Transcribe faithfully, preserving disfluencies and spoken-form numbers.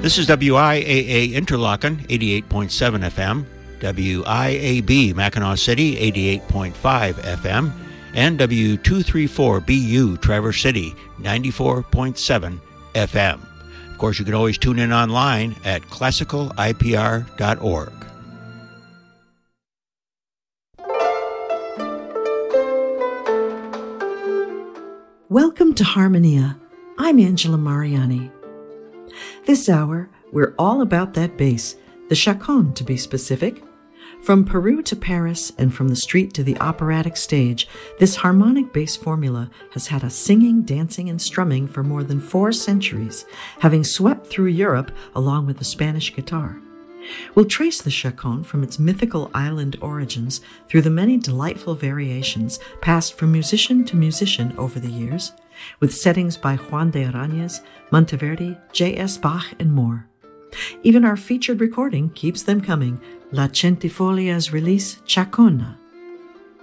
This is W I A A Interlaken, eighty-eight point seven F M, W I A B Mackinac City, eighty-eight point five F M, and W two thirty-four B U Traverse City, ninety-four point seven F M. Of course, you can always tune in online at classical I P R dot org. Welcome to Harmonia. I'm Angela Mariani. This hour, we're all about that bass, the chaconne to be specific. From Peru to Paris and from the street to the operatic stage, this harmonic bass formula has had us singing, dancing, and strumming for more than four centuries, having swept through Europe along with the Spanish guitar. We'll trace the chaconne from its mythical island origins through the many delightful variations passed from musician to musician over the years, with settings by Juan de Arañez, Monteverdi, J S. Bach, and more. Even our featured recording keeps them coming, La Centifolia's release, Chacona.